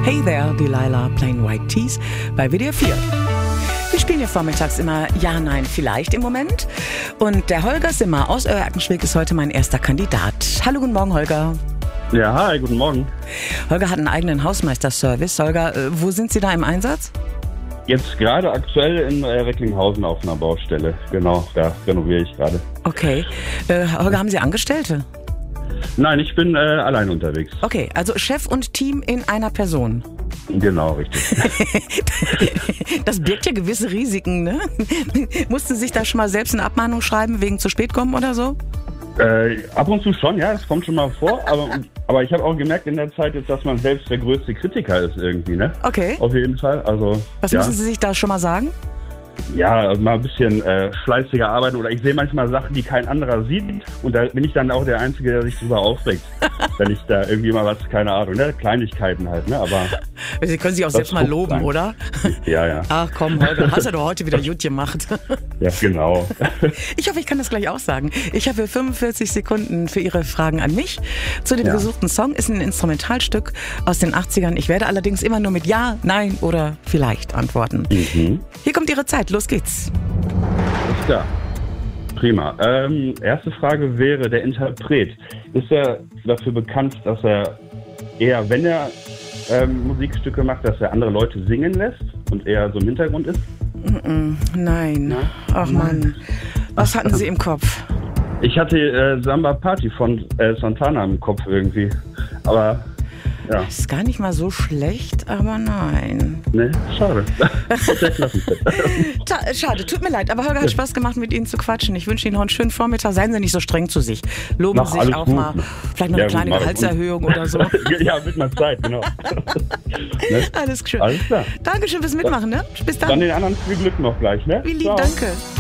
Hey There, Delilah, Plain White Tees bei WDR 4. Wir spielen hier vormittags immer Ja, Nein, Vielleicht im Moment. Und der Holger Simmer aus Erkenschwick ist heute mein erster Kandidat. Hallo, guten Morgen, Holger. Ja, hi, guten Morgen. Holger hat einen eigenen Hausmeisterservice. Holger, wo sind Sie da im Einsatz? Jetzt gerade aktuell in Recklinghausen auf einer Baustelle. Genau, da renoviere ich gerade. Okay. Holger, haben Sie Angestellte? Nein, ich bin allein unterwegs. Okay, also Chef und Team in einer Person. Genau, richtig. Das birgt ja gewisse Risiken, ne? Mussten Sie sich da schon mal selbst eine Abmahnung schreiben wegen zu spät kommen oder so? Ab und zu schon, ja, das kommt schon mal vor. Aber ich habe auch gemerkt in der Zeit jetzt, dass man selbst der größte Kritiker ist irgendwie, ne? Okay. Auf jeden Fall. Also, was müssen Sie sich da schon mal sagen? Ja, mal ein bisschen fleißiger arbeiten, oder ich sehe manchmal Sachen, die kein anderer sieht, und da bin ich dann auch der Einzige, der sich drüber aufregt, wenn ich da irgendwie mal was, keine Ahnung, ne, Kleinigkeiten halt, ne, aber... Sie können sich auch selbst mal loben, sein. Oder? Ja. Ach komm, Holger, hast du doch heute wieder gut gemacht. Ja, genau. Ich hoffe, ich kann das gleich auch sagen. Ich habe 45 Sekunden für Ihre Fragen an mich. Zu dem gesuchten Song ist ein Instrumentalstück aus den 80ern. Ich werde allerdings immer nur mit Ja, Nein oder Vielleicht antworten. Mhm. Hier kommt Ihre Zeit, los geht's. Ist klar. Prima. Erste Frage wäre, der Interpret. Ist er dafür bekannt, dass er eher, wenn er Musikstücke macht, dass er andere Leute singen lässt und eher so im Hintergrund ist? Nein. Ach Mann. Was hatten Sie im Kopf? Ich hatte Samba Party von Santana im Kopf irgendwie. Aber ja. Ist gar nicht mal so schlecht, aber nein. Ne, schade. Schade, tut mir leid, aber Holger hat Spaß gemacht, mit Ihnen zu quatschen. Ich wünsche Ihnen noch einen schönen Vormittag. Seien Sie nicht so streng zu sich. Loben Sie sich auch gut. Mal. Vielleicht noch eine kleine Gehaltserhöhung oder so. Ja, wird mal Zeit, genau. Ne? Alles schön. Alles klar. Dankeschön fürs Mitmachen, ne? Bis dann. Dann den anderen viel Glück noch gleich, ne? Wie lieb, danke.